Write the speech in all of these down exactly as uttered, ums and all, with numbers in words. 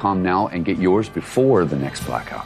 com now and get yours before the next blackout.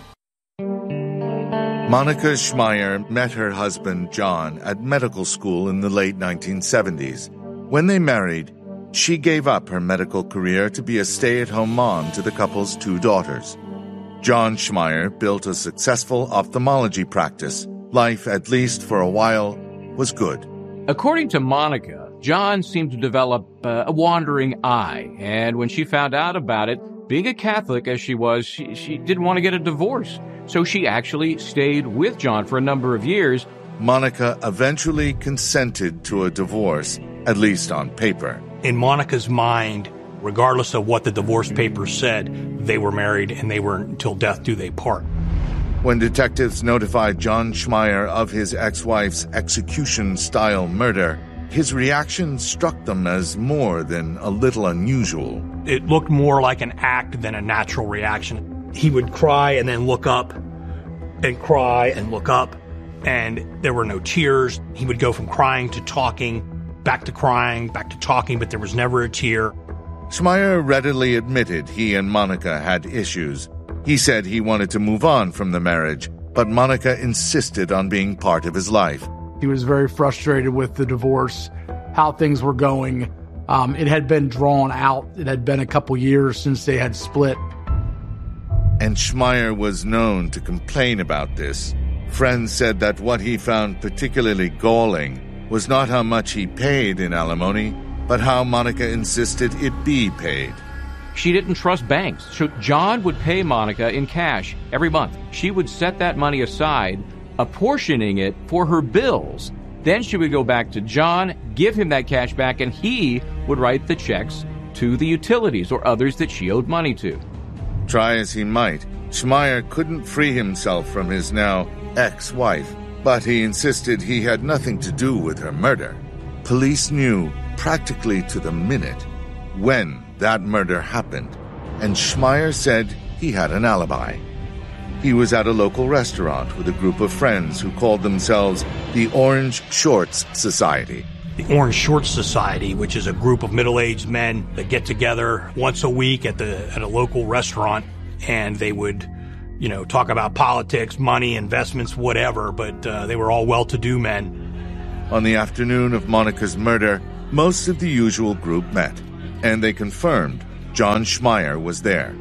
Monica Schmeier met her husband, John, at medical school in the late nineteen seventies. When they married, she gave up her medical career to be a stay-at-home mom to the couple's two daughters. John Schmeier built a successful ophthalmology practice. Life, at least for a while, was good. According to Monica, John seemed to develop uh, a wandering eye, and when she found out about it, being a Catholic as she was, she, she didn't want to get a divorce. So she actually stayed with John for a number of years. Monica eventually consented to a divorce, at least on paper. In Monica's mind, regardless of what the divorce papers said, they were married and they were until death do they part. When detectives notified John Schmeier of his ex-wife's execution-style murder, his reaction struck them as more than a little unusual. It looked more like an act than a natural reaction. He would cry and then look up, and cry and look up, and there were no tears. He would go from crying to talking, back to crying, back to talking, but there was never a tear. Schmeier readily admitted he and Monica had issues. He said he wanted to move on from the marriage, but Monica insisted on being part of his life. He was very frustrated with the divorce, how things were going. Um, it had been drawn out. It had been a couple years since they had split. And Schmeier was known to complain about this. Friends said that what he found particularly galling was not how much he paid in alimony, but how Monica insisted it be paid. She didn't trust banks, so John would pay Monica in cash every month. She would set that money aside, apportioning it for her bills. Then she would go back to John, give him that cash back, and he would write the checks to the utilities or others that she owed money to. Try as he might, Schmeier couldn't free himself from his now ex-wife, but he insisted he had nothing to do with her murder. Police knew, practically to the minute, when that murder happened, and Schmeier said he had an alibi. He was at a local restaurant with a group of friends who called themselves the Orange Shorts Society. The Orange Shorts Society, which is a group of middle-aged men that get together once a week at the at a local restaurant, and they would, you know, talk about politics, money, investments, whatever, but uh, they were all well-to-do men. On the afternoon of Monica's murder, most of the usual group met, and they confirmed John Schmeier was there.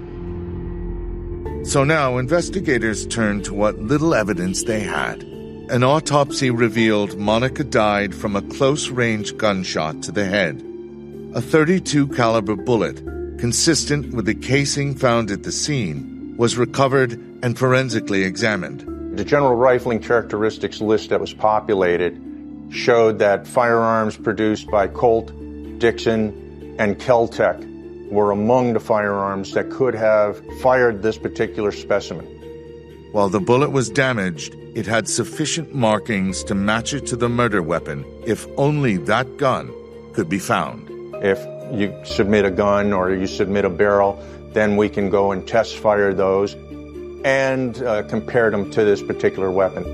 So now investigators turned to what little evidence they had. An autopsy revealed Monica died from a close-range gunshot to the head. A thirty-two caliber bullet, consistent with the casing found at the scene, was recovered and forensically examined. The general rifling characteristics list that was populated showed that firearms produced by Colt, Dixon, and Kel-Tec were among the firearms that could have fired this particular specimen. While the bullet was damaged, it had sufficient markings to match it to the murder weapon if only that gun could be found. If you submit a gun or you submit a barrel, then we can go and test fire those and uh, compare them to this particular weapon.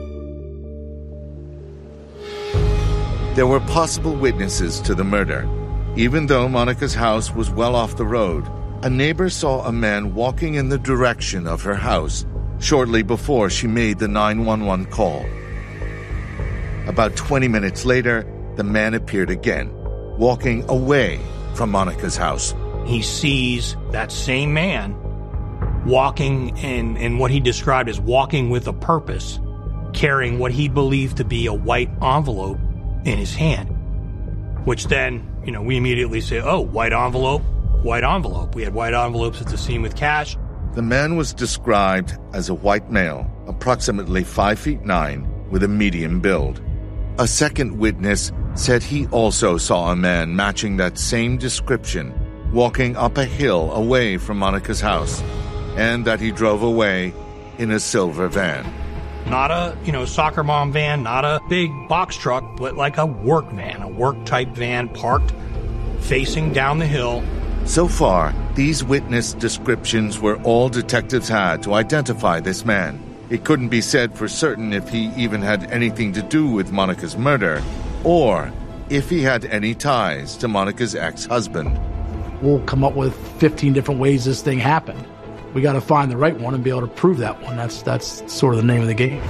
There were possible witnesses to the murder. Even though Monica's house was well off the road, a neighbor saw a man walking in the direction of her house shortly before she made the nine one one call. About twenty minutes later, the man appeared again, walking away from Monica's house. He sees that same man walking in, in what he described as walking with a purpose, carrying what he believed to be a white envelope in his hand, which then, you know, we immediately say, oh, white envelope, white envelope. We had white envelopes at the scene with cash. The man was described as a white male, approximately five feet nine, with a medium build. A second witness said he also saw a man matching that same description, walking up a hill away from Monica's house, and that he drove away in a silver van. Not a, you know, soccer mom van, not a big box truck, but like a work van, a work-type van parked facing down the hill. So far, these witness descriptions were all detectives had to identify this man. It couldn't be said for certain if he even had anything to do with Monica's murder, or if he had any ties to Monica's ex-husband. We'll come up with fifteen different ways this thing happened. we got to find the right one and be able to prove that one. That's that's sort of the name of the game.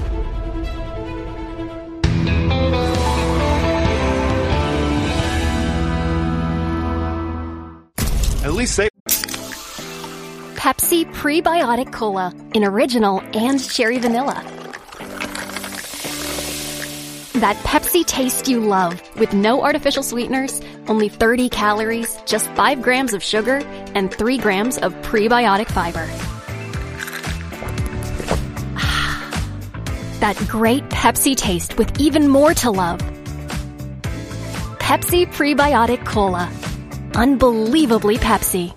At least say Pepsi Prebiotic Cola in original and cherry vanilla. That Pepsi taste you love with no artificial sweeteners, only thirty calories, just five grams of sugar, and three grams of prebiotic fiber. That great Pepsi taste with even more to love. Pepsi Prebiotic Cola. Unbelievably Pepsi.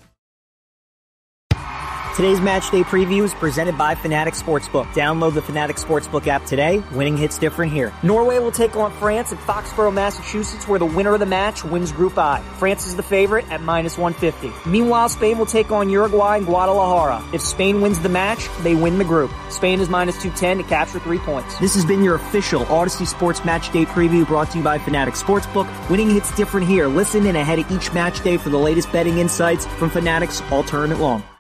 Today's match day preview is presented by Fanatics Sportsbook. Download the Fanatics Sportsbook app today. Winning hits different here. Norway will take on France at Foxborough, Massachusetts, where the winner of the match wins Group I. France is the favorite at minus one fifty. Meanwhile, Spain will take on Uruguay in Guadalajara. If Spain wins the match, they win the group. Spain is minus two ten to capture three points. This has been your official Odyssey Sports Match Day preview brought to you by Fanatics Sportsbook. Winning hits different here. Listen in ahead of each match day for the latest betting insights from Fanatics all tournament long.